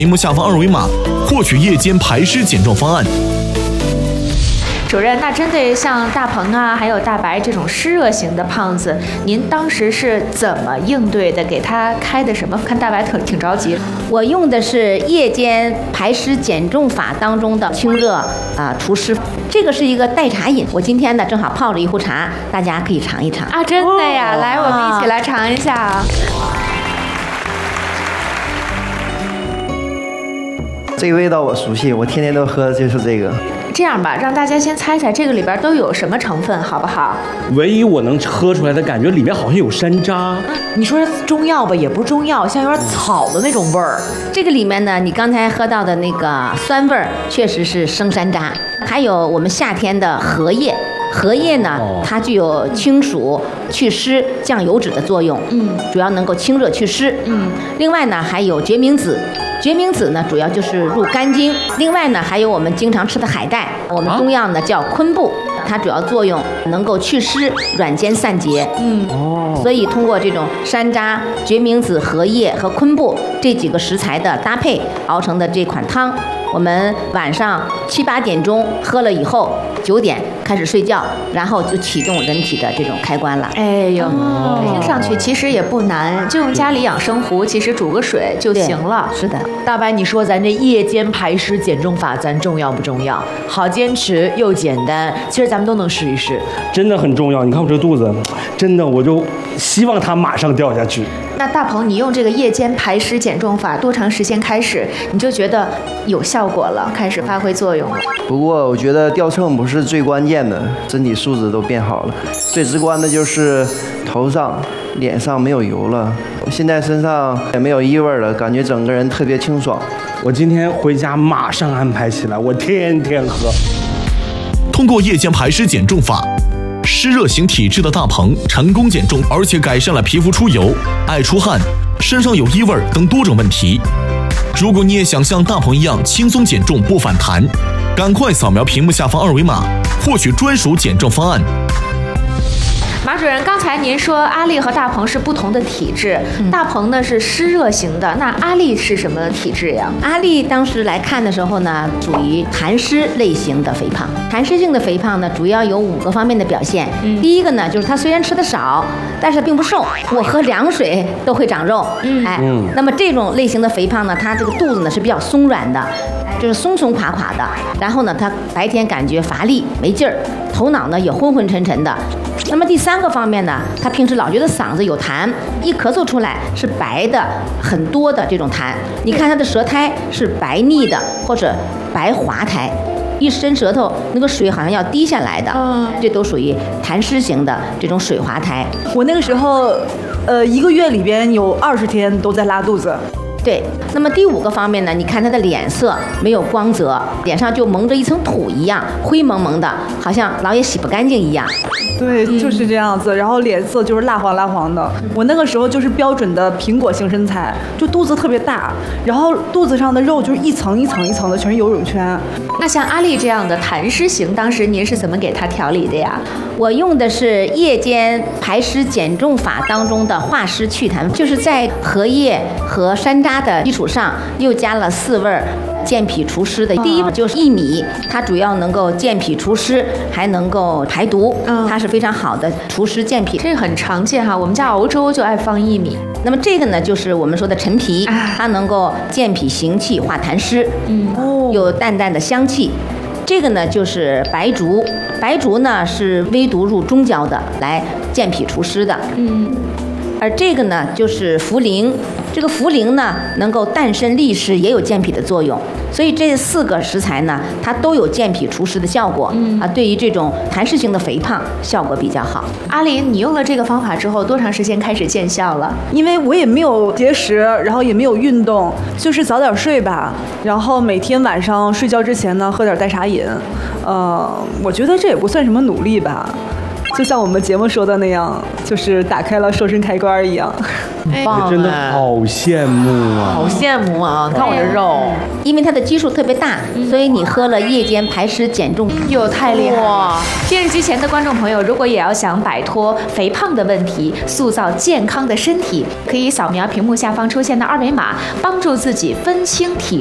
屏幕下方二维码获取夜间排湿减重方案。 主任，那针对像大鹏啊，还有大白这种湿热型的胖子，您当时是怎么应对的？给他开的什么？看大白挺着急。 我用的是夜间排湿减重法当中的清热除湿，这个是一个代茶饮。我今天呢正好泡着一壶茶，大家可以尝一尝啊！真的呀，来，我们一起来尝一下啊。 这个味道我熟悉，我天天都喝的就是这个。 这样吧，让大家先猜猜这个里边都有什么成分，好不好？ 唯一我能喝出来的感觉，里面好像有山楂。 你说中药吧，也不是中药，像有点草的那种味儿。 这个里面呢，你刚才喝到的那个酸味儿，确实是生山楂，还有我们夏天的荷叶。荷叶呢，它具有清暑、祛湿、降油脂的作用，主要能够清热祛湿，另外呢，还有决明子，决明子呢，主要就是入肝经，另外呢，还有我们经常吃的海带，我们中药呢叫昆布，它主要作用能够祛湿、软坚散结，所以通过这种山楂、决明子、荷叶和昆布这几个食材的搭配熬成的这款汤，我们晚上7、8点钟喝了以后，9点开始睡觉，然后就启动人体的这种开关了。 哎呦，听上去其实也不难，就用家里养生壶，其实煮个水就行了。 是的， 大白，你说咱这夜间排湿减重法，咱重要不重要？好坚持又简单，其实咱们都能试一试。 真的很重要。你看我这肚子，真的我就希望它马上掉下去。 那大鹏，你用这个夜间排湿减重法多长时间开始你就觉得有效果了，开始发挥作用了？ 不过我觉得掉秤不是最关键的，身体素质都变好了。最直观的就是头上、脸上没有油了，现在身上也没有异味了，感觉整个人特别清爽。 我今天回家马上安排起来，我天天喝。 通过夜间排湿减重法，湿热型体质的大鹏成功减重，而且改善了皮肤出油、爱出汗、身上有异味等多种问题。如果你也想像大鹏一样轻松减重不反弹，赶快扫描屏幕下方二维码，获取专属减重方案。 马主任，刚才您说阿丽和大鹏是不同的体质，大鹏呢是湿热型的，那阿丽是什么体质呀？ 阿丽当时来看的时候呢，属于痰湿类型的肥胖。痰湿性的肥胖呢，主要有5个方面的表现。第一个呢，就是她虽然吃的少，但是并不瘦，我喝凉水都会长肉。那么这种类型的肥胖呢，它这个肚子呢是比较松软的，就是松松垮垮的。然后呢，她白天感觉乏力没劲儿，头脑呢也昏昏沉沉的。那么第3个方面呢，他平时老觉得嗓子有痰，一咳嗽出来是白的很多的这种痰。你看他的舌苔是白腻的或者白滑苔，一伸舌头那个水好像要滴下来的，这都属于痰湿型的这种水滑苔。 我那个时候1个月里边有20天都在拉肚子。 对，那么第5个方面呢，你看他的脸色没有光泽，脸上就蒙着一层土一样，灰蒙蒙的，好像老也洗不干净一样。 对，就是这样子，然后脸色就是蜡黄蜡黄的。我那个时候就是标准的苹果型身材，就肚子特别大，然后肚子上的肉就是一层一层一层的，全是游泳圈。 那像阿丽这样的痰湿型，当时您是怎么给她调理的呀？ 我用的是夜间排湿减重法当中的化湿祛痰，就是在荷叶和山楂的基础上又加了4味健脾除湿的。第一个就是薏米，它主要能够健脾除湿，还能够排毒，它是非常好的除湿健脾。 这个很常见哈，我们家熬粥就爱放薏米。 那么这个呢，就是我们说的陈皮，它能够健脾行气、化痰湿，有淡淡的香气。这个呢就是白术，白术呢是微毒入中焦的，来健脾除湿的。而这个呢就是茯苓，这个茯苓呢能够淡渗利湿，也有健脾的作用。所以这4个食材呢，它都有健脾除湿的效果。对于这种痰湿型的肥胖效果比较好。 阿林，你用了这个方法之后，多长时间开始见效了？ 因为我也没有节食，然后也没有运动，就是早点睡吧，然后每天晚上睡觉之前呢喝点代茶饮。我觉得这也不算什么努力吧。 就像我们节目说的那样，就是打开了瘦身开关一样。 很棒， 真的好羡慕啊！ 好羡慕啊！你看我这肉， 因为它的基数特别大，所以你喝了夜间排湿减重， 哟，太厉害了！电视机前的观众朋友，如果也要想摆脱肥胖的问题，塑造健康的身体，可以扫描屏幕下方出现的2维码，帮助自己分清体